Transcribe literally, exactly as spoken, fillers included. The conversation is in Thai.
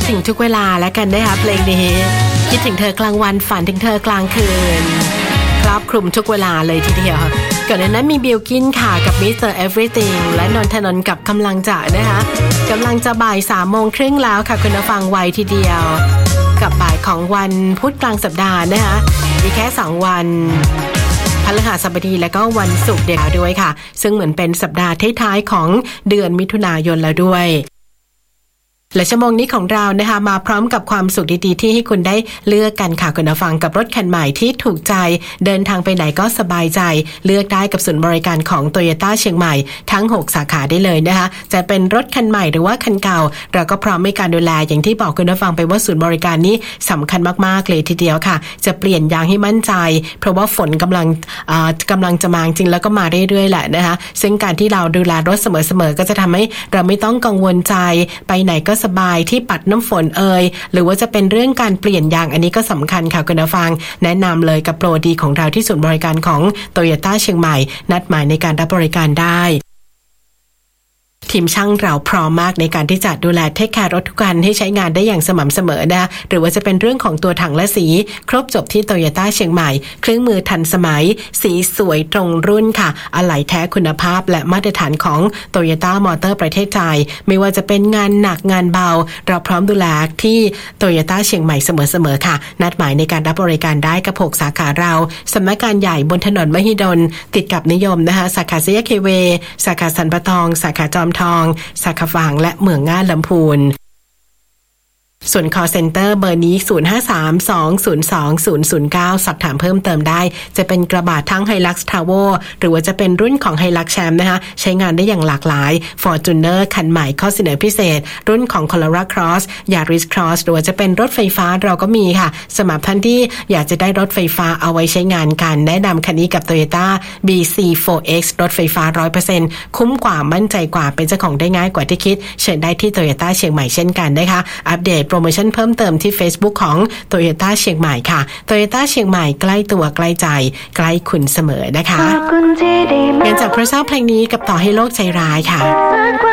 ถึงทุกเวลาแล้วกันนะคะเพลงนี้คิดถึงเธอกลางวันฝันถึงเธอกลางคืนครอบคลุมทุกเวลาเลยทีเดียวก่อนหน้านั้นมีบิลกินค่ะกับ มิสเตอร์ Everything และนนทนนท์กับกำลังจะนะคะกำลังจะบ่ายสามโมงครึ่งแล้วค่ะคุณผู้ฟังไวทีเดียวกับบ่ายของวันพุธกลางสัปดาห์นะคะมีแค่สองวันพฤหัสบดีและก็วันศุกร์เดียวด้วยค่ะซึ่งเหมือนเป็นสัปดาห์ท้ายๆของเดือนมิถุนายนแล้วด้วยและชั่วโมงนี้ของเรานะคะมาพร้อมกับความสุขดีๆที่ให้คุณได้เลือกกันค่ะคุณผู้ฟังกับรถคันใหม่ที่ถูกใจเดินทางไปไหนก็สบายใจเลือกได้กับศูนย์บริการของ Toyota เชียงใหม่ทั้งหกสาขาได้เลยนะคะจะเป็นรถคันใหม่หรือว่าคันเก่าเราก็พร้อมให้การดูแลอย่างที่บอกคุณผู้ฟังไปว่าศูนย์บริการนี้สำคัญมากๆเลยทีเดียวค่ะจะเปลี่ยนยางให้มั่นใจเพราะว่าฝนกำลังอ่ากำลังจะมาจริงแล้วก็มาเรื่อยๆแหละนะคะซึ่งการที่เราดูแลรถเสมอๆก็จะทำให้เราไม่ต้องกังวลใจไปไหนก็สบายที่ปัดน้ำฝนเอ่ยหรือว่าจะเป็นเรื่องการเปลี่ยนยางอันนี้ก็สำคัญค่ะคุณผู้ฟังแนะนำเลยกับโปรดีของเราที่ศูนย์บริการของ Toyota เชียงใหม่นัดหมายในการรับบริการได้ทีมช่างเราพร้อมมากในการที่จะดูแลเทคแคร์รถทุกคันให้ใช้งานได้อย่างสม่ำเสมอนะหรือว่าจะเป็นเรื่องของตัวถังและสีครบจบที่ Toyota เชียงใหม่เครื่องมือทันสมัยสีสวยตรงรุ่นค่ะอะไหล่แท้คุณภาพและมาตรฐานของ Toyota Motor ประเทศไทยไม่ว่าจะเป็นงานหนักงานเบาเราพร้อมดูแลที่ Toyota เชียงใหม่เสมอๆค่ะนัดหมายในการรับบริการได้กับหกสาขาเราสำนักงานใหญ่บนถนนมหิดลติดกับนิยมนะคะสาขาสี่แยกเคเวสาขาสันปะตองสาขาจอมทองสาขาฝางและเมืองง่าลำพูนส่วน call center เบอร์นี้ศูนย์ ห้า สาม สอง ศูนย์ สอง ศูนย์ ศูนย์ เก้าสอบถามเพิ่มเติมได้จะเป็นกระบะทั้ง Hilux Travel หรือว่าจะเป็นรุ่นของ Hilux Champ นะคะใช้งานได้อย่างหลากหลาย Fortuner คันใหม่ข้อเสนอพิเศษรุ่นของ Corolla Cross Yaris Cross หรือว่าจะเป็นรถไฟฟ้าเราก็มีค่ะสำหรับท่านที่อยากจะได้รถไฟฟ้าเอาไว้ใช้งานกันแนะนำคันนี้กับ Toyota บี ซี โฟร์ เอ็กซ์ รถไฟฟ้า ร้อยเปอร์เซ็นต์ คุ้มกว่ามั่นใจกว่าเป็นเจ้าของได้ง่ายกว่าที่คิดเชิญได้ที่ Toyota เชียงใหม่เช่นกันนะคะอัปเดตโปรโมชั่นเพิ่มเติมที่ Facebook ของ Toyota เชียงใหม่ค่ะ Toyota เชียงใหม่ใกล้ตัวใกล้ใจใกล้คุณเสมอนะคะงั้นจากเพราะชอบเพลงนี้กับต่อให้โลกใจร้ายค่ะ